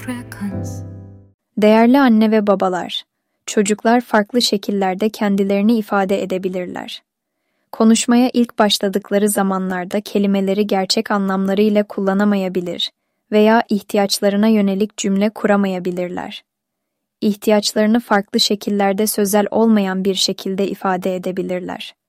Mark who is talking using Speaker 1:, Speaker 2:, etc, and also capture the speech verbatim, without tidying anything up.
Speaker 1: Değerli anne ve babalar, çocuklar farklı şekillerde kendilerini ifade edebilirler. Konuşmaya ilk başladıkları zamanlarda kelimeleri gerçek anlamlarıyla kullanamayabilir veya ihtiyaçlarına yönelik cümle kuramayabilirler. İhtiyaçlarını farklı şekillerde sözel olmayan bir şekilde ifade edebilirler.